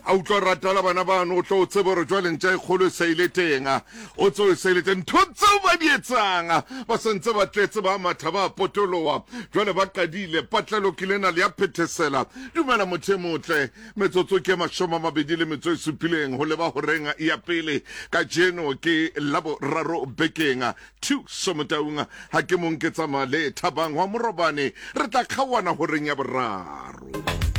a utlwa ratala bana bano o tlo o tsebe gore jwale ntša e kgolo sa ile teng o tse o sa ile teng ntho tseo ba di etsang ba sentse ba tletse ba matha ba potolowa jwale ba qadile patlelo ke lena le ya phethesela dumela motho e motle metsotso ke 27 go leba go renga ya pele ka jeno ke laboraro bekeng 2 somotaung ha ke monketsa male thabang wa morobane re tla kgawana go reng ya boraro.